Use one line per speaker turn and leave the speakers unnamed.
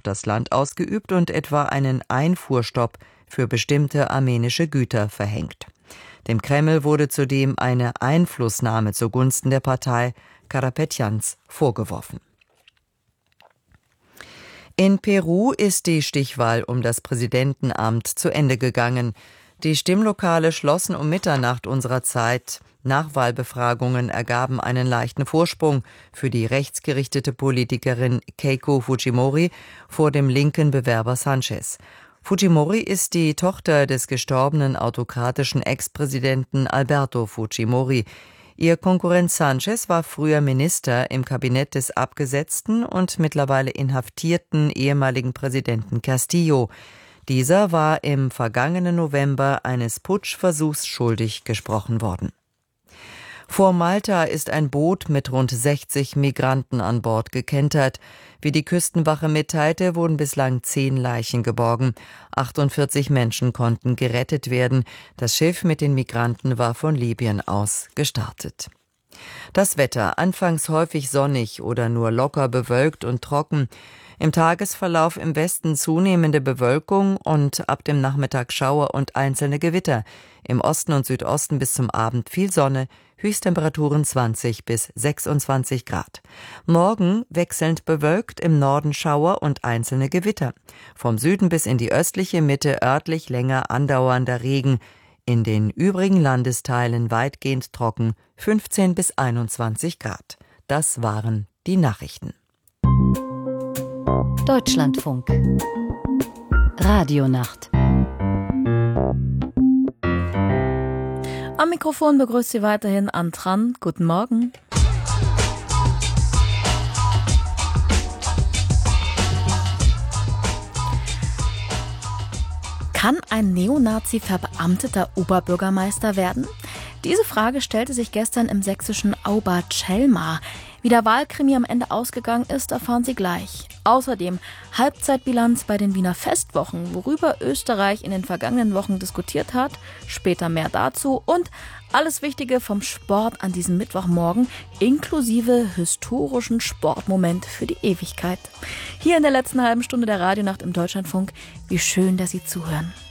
das Land ausgeübt und etwa einen Einfuhrstopp für bestimmte armenische Güter verhängt. Dem Kreml wurde zudem eine Einflussnahme zugunsten der Partei Karapetjans vorgeworfen. In Peru ist die Stichwahl um das Präsidentenamt zu Ende gegangen. Die Stimmlokale schlossen um Mitternacht unserer Zeit. Nachwahlbefragungen ergaben einen leichten Vorsprung für die rechtsgerichtete Politikerin Keiko Fujimori vor dem linken Bewerber Sanchez. Fujimori ist die Tochter des gestorbenen autokratischen Ex-Präsidenten Alberto Fujimori. Ihr Konkurrent Sanchez war früher Minister im Kabinett des abgesetzten und mittlerweile inhaftierten ehemaligen Präsidenten Castillo. Dieser war im vergangenen November eines Putschversuchs schuldig gesprochen worden. Vor Malta ist ein Boot mit rund 60 Migranten an Bord gekentert. Wie die Küstenwache mitteilte, wurden bislang 10 Leichen geborgen. 48 Menschen konnten gerettet werden. Das Schiff mit den Migranten war von Libyen aus gestartet. Das Wetter, anfangs häufig sonnig oder nur locker bewölkt und trocken. Im Tagesverlauf im Westen zunehmende Bewölkung und ab dem Nachmittag Schauer und einzelne Gewitter. Im Osten und Südosten bis zum Abend viel Sonne, Höchsttemperaturen 20 bis 26 Grad. Morgen wechselnd bewölkt, im Norden Schauer und einzelne Gewitter. Vom Süden bis in die östliche Mitte örtlich länger andauernder Regen. In den übrigen Landesteilen weitgehend trocken, 15 bis 21 Grad. Das waren die Nachrichten.
Deutschlandfunk. Radionacht.
Am Mikrofon begrüßt Sie weiterhin Antran. Guten Morgen. Kann ein Neonazi verbeamteter Oberbürgermeister werden? Diese Frage stellte sich gestern im sächsischen Auberchelma. Wie der Wahlkrimi am Ende ausgegangen ist, erfahren Sie gleich. Außerdem Halbzeitbilanz bei den Wiener Festwochen, worüber Österreich in den vergangenen Wochen diskutiert hat. Später mehr dazu und alles Wichtige vom Sport an diesem Mittwochmorgen, inklusive historischen Sportmoment für die Ewigkeit. Hier in der letzten halben Stunde der Radionacht im Deutschlandfunk. Wie schön, dass Sie zuhören.